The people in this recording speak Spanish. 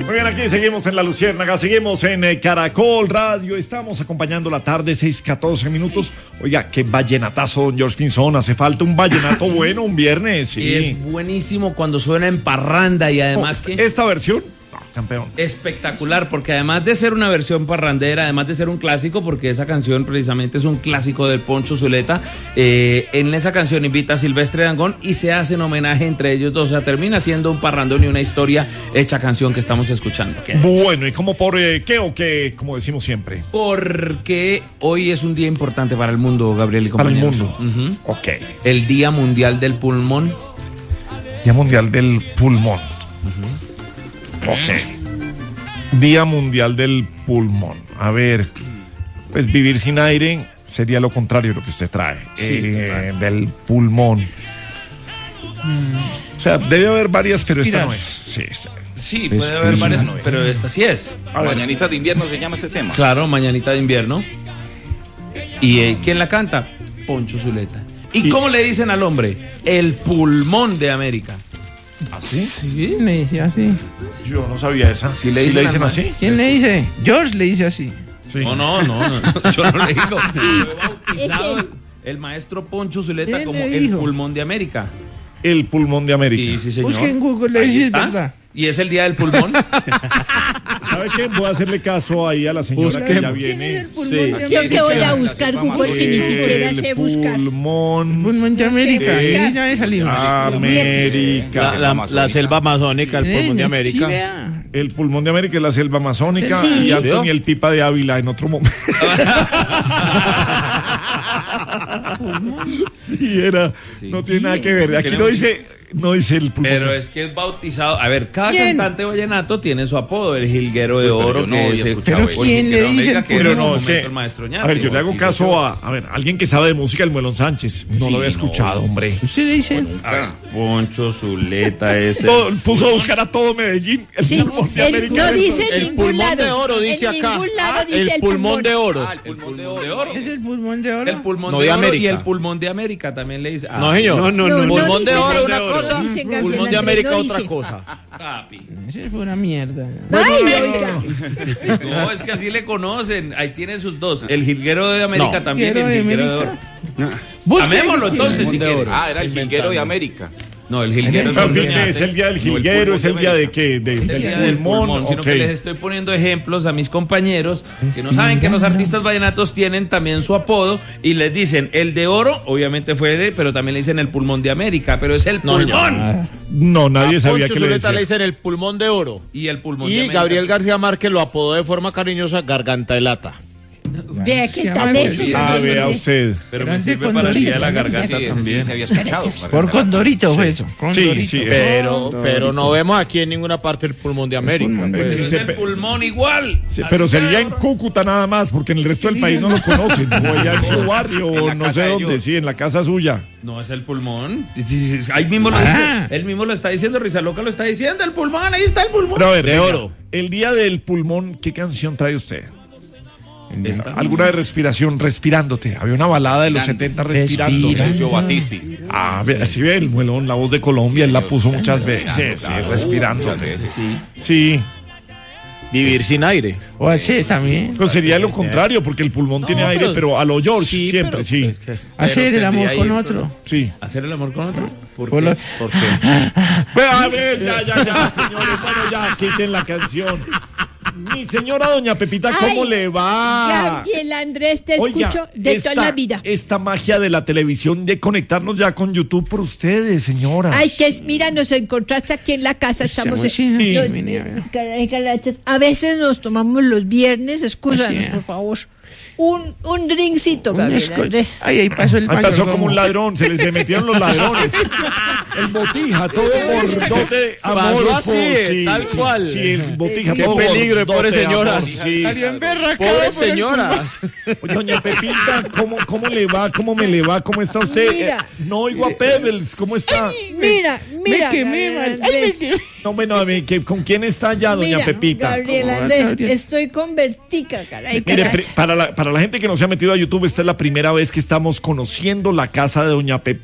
Muy bien, aquí seguimos en La Luciérnaga, seguimos en Caracol Radio, estamos acompañando la tarde, 6:14 minutos. Oiga, qué vallenatazo, don George Pinzón, hace falta un vallenato bueno un viernes. Sí. Y es buenísimo cuando suena en parranda y además que... Esta versión, campeón. Espectacular, porque además de ser una versión parrandera, además de ser un clásico, porque esa canción precisamente es un clásico del Poncho Zuleta, en esa canción invita a Silvestre Dangond y se hacen homenaje entre ellos dos, o sea, termina siendo un parrandón y una historia hecha canción que estamos escuchando. Bueno, ¿y cómo por qué o qué, como decimos siempre? Porque hoy es un día importante para el mundo, Gabriel y compañeros. Para el mundo. Ok. El Día Mundial del Pulmón. Día Mundial del Pulmón. Ok. Día Mundial del Pulmón. A ver, pues vivir sin aire sería lo contrario de lo que usted trae. Sí, del pulmón. O sea, debe haber varias, pero esta no es. Sí, sí, puede haber varias, pero esta sí es. Mañanita de invierno se llama este tema. Claro, Mañanita de invierno. ¿Y quién la canta? Poncho Zuleta. ¿Y cómo le dicen al hombre? El pulmón de América. ¿Así? Sí, le dice así. Yo no sabía esa. ¿Sí le dicen así? ¿Quién le dice? George le dice así. Sí. No, yo no le digo. Fue bautizado el maestro Poncho Zuleta como el pulmón de América. El pulmón de América. Sí, señor. Busque en Google, le dice verdad. ¿Y es el día del pulmón? ¿Sabe qué? Voy a hacerle caso ahí a la señora que ya viene. ¿Quién es el pulmón Sí. de América? Yo que voy a buscar Google si ni siquiera sé buscar. Pulmón de América. Ya me salió. América. La selva amazónica, el pulmón de América. Sí, vea. El pulmón de América es la selva amazónica Sí. y Antonio el Pipa de Ávila en otro momento. Sí, era. No tiene nada que ver. Aquí no dice el pulmón. Pero es que es bautizado. A ver, cada ¿Quién? cantante vallenato tiene su apodo, el jilguero de oro. Yo no que había es el- escuchado Pero ¿quién le dice el Pero no, es que, el maestro Ñate. a ver, yo le hago caso a ver, alguien que sabe de música, el Muelón Sánchez. No lo había escuchado, hombre. ¿Usted le dice? A ver, Poncho Zuleta ese. Puso a buscar a todo Medellín. El Sí, pulmón de América. no dice en El ningún pulmón lado. de oro, dice en acá. ningún lado dice El pulmón de oro. El pulmón de oro. ¿Es el pulmón de oro? El pulmón No, de de oro y América. el pulmón de América también le dice. No, señor. No, Pulmón de dice oro nada. una cosa, Dice Gabriel pulmón de Andrés, América no otra dice. cosa. Papi. Esa es pura mierda. Ay, oiga. No, es que así le conocen. Ahí tienen sus dos. El jilguero de América No. también. Jilguero El de jilguero de oro. América. Busque Amémoslo ahí, entonces si quiere. Era el jilguero de América. No, el jilguero Pero, es ¿qué Ñate. es el día del jilguero? ¿Es el día de qué? El día del pulmón, sino ok. que les estoy poniendo ejemplos a mis compañeros que no saben que los artistas vallenatos tienen también su apodo y les dicen el de oro, obviamente fue él, pero también le dicen el pulmón de América, pero es el pulmón. No, nadie A sabía Poncho que le Zuleta le decía. dicen el pulmón de oro. Y el pulmón de Y América. Gabriel García Márquez lo apodó de forma cariñosa Garganta de Lata. Vea qué Se tal llama eso. Ah, vea usted. Pero me Grande sirve para el día de la Condorito, garganta Sí, también. se había escuchado. Por Condorito fue eso. Condorito. Sí. Pero no vemos aquí en ninguna parte el pulmón de América. pulmón de pues. Pero es el pulmón igual. Sí, Así pero sea sería de en oro. Cúcuta nada más, porque en el resto del país no lo conocen. O allá en su barrio, En la o no casa sé de dónde, ellos. sí, en la casa suya. No es el pulmón. Sí, ahí mismo lo dice. Él mismo lo está diciendo. Risa Loca lo está diciendo. El pulmón, ahí está el pulmón. Pero a ver, De venga, oro. el día del pulmón, ¿qué canción trae usted? Esta. Alguna de respiración, respirándote. Había una balada de los 70 respirando. Respira. Lucio Battisti. Ah, ve, así ve el Muelón, la voz de Colombia, él la puso muchas veces, sí, respirándote. Muchas veces. Sí, Vivir sin aire. O así también. pues sería lo contrario, porque el pulmón tiene aire, pero a lo George, siempre, sí. Hacer el amor tendría con ahí, otro. Sí. ¿Hacer el amor con otro? ¿Por Por qué? lo- ¿Por qué? A ver, ya, señores, bueno, ya, quiten la canción. Mi señora doña Pepita, ¿cómo Ay, le va? Gabriel Andrés, te Oiga, escucho de toda la vida. Esta magia de la televisión, de conectarnos ya con YouTube por ustedes, señora. Ay, que es, mira, nos encontraste aquí en la casa, estamos Sí, sí, no, mira, mira. caray, carachas. A veces nos tomamos los viernes, escúchanos, Sí. por favor. Un drinkcito, Un Gabriel esco- Andrés. Ay, ahí pasó el Ahí pasó mayordomo. como un ladrón, se metieron los ladrones. El botija, todo por dote amor. Pasó así, tal cual. Sí, el botija. Qué todo por peligro, dote pobre de señora. amor, sí. Salió emberracado Pobres por el señoras. Doña Pepita, ¿cómo le va? ¿Cómo me le va? ¿Cómo está usted? Mira. No oigo a Pebbles, ¿cómo está? Mira, Me quemé, Gabriel mal. Ay, me Andrés. quemé. No, bueno, a ver, ¿con quién está ya, doña Mira, Pepita? Gabriel ¿Cómo va, Andrés, Gabriel? estoy con vertica, caray, Mire, caracha. para la gente que no se ha metido a YouTube, esta es la primera vez que estamos conociendo la casa de doña Pepita.